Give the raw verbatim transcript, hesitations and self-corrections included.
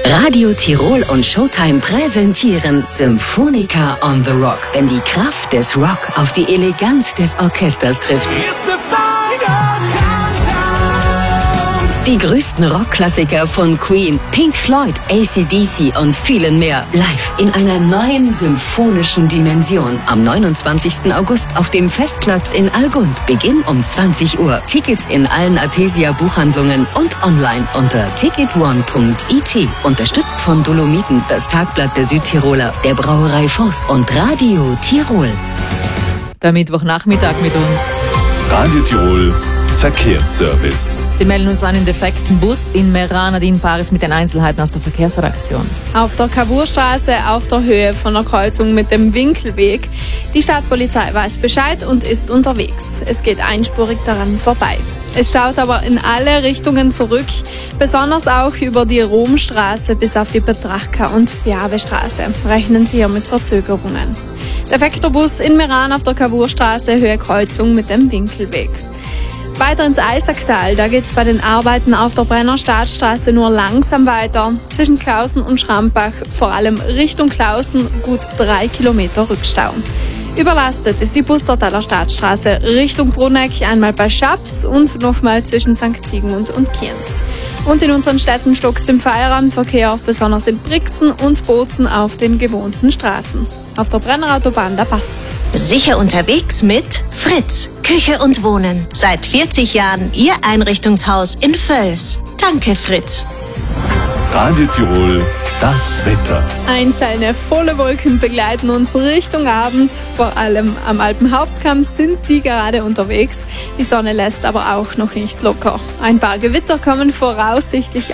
Radio Tirol und Showtime präsentieren Symphonica on the Rock, wenn die Kraft des Rock auf die Eleganz des Orchesters trifft. Die größten Rockklassiker von Queen, Pink Floyd, A C D C und vielen mehr live in einer neuen symphonischen Dimension. Am neunundzwanzigsten August auf dem Festplatz in Algund. Beginn um zwanzig Uhr. Tickets in allen Athesia-Buchhandlungen und online unter ticket one punkt i t. Unterstützt von Dolomiten, das Tagblatt der Südtiroler, der Brauerei Forst und Radio Tirol. Der Mittwochnachmittag mit uns. Radio Tirol Verkehrsservice. Sie melden uns einen defekten Bus in Meran. Nadine Paris mit den Einzelheiten aus der Verkehrsredaktion. Auf der Cavourstraße auf der Höhe von der Kreuzung mit dem Winkelweg. Die Stadtpolizei weiß Bescheid und ist unterwegs. Es geht einspurig daran vorbei. Es staut aber in alle Richtungen zurück, besonders auch über die Romstraße bis auf die Petrachka- und Piave-Straße. Rechnen Sie hier mit Verzögerungen. Defekter Bus in Meran auf der Cavourstraße, Höhe Kreuzung mit dem Winkelweg. Weiter ins Eisacktal, da geht's bei den Arbeiten auf der Brenner Staatsstraße nur langsam weiter. Zwischen Klausen und Schrampbach, vor allem Richtung Klausen, gut drei Kilometer Rückstau. Überlastet ist die Pustertaler Staatsstraße Richtung Bruneck, einmal bei Schaps und nochmal zwischen Sankt Sigmund und Kienz. Und in unseren Städten stockt es im Feierabendverkehr, besonders in Brixen und Bozen auf den gewohnten Straßen. Auf der Brennerautobahn, da passt's. Sicher unterwegs mit Fritz, Küche und Wohnen. Seit vierzig Jahren Ihr Einrichtungshaus in Völs. Danke, Fritz. Radio Tirol, das Wetter. Einzelne volle Wolken begleiten uns Richtung Abend. Vor allem am Alpenhauptkamm sind die gerade unterwegs. Die Sonne lässt aber auch noch nicht locker. Ein paar Gewitter kommen voraussichtlich